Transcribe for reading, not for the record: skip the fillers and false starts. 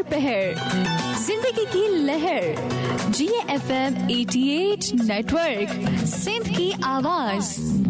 दोपहर, जिंदगी की लहर। GFM 88 नेटवर्क, सिंध की आवाज।